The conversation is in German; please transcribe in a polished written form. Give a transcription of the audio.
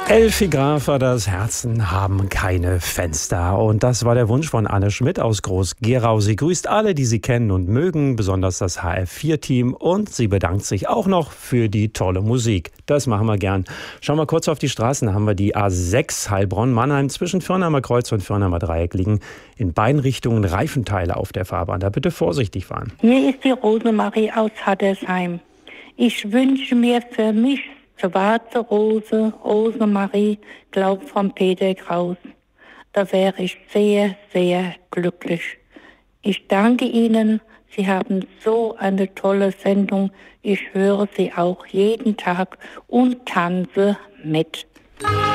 Elfi Grafer, das Herzen haben keine Fenster. Und das war der Wunsch von Anne Schmidt aus Groß-Gerau. Sie grüßt alle, die sie kennen und mögen, besonders das HR4-Team. Und sie bedankt sich auch noch für die tolle Musik. Das machen wir gern. Schauen wir kurz auf die Straßen. Da haben wir die A6 Heilbronn-Mannheim zwischen Firnheimer Kreuz und Firnheimer Dreieck liegen in beiden Richtungen Reifenteile auf der Fahrbahn. Da bitte vorsichtig fahren. Hier ist die Rosemarie aus Hattersheim. Ich wünsche mir für mich schwarze Rose, Rosemarie, glaub von Peter Kraus. Da wäre ich sehr, sehr glücklich. Ich danke Ihnen. Sie haben so eine tolle Sendung. Ich höre Sie auch jeden Tag und tanze mit.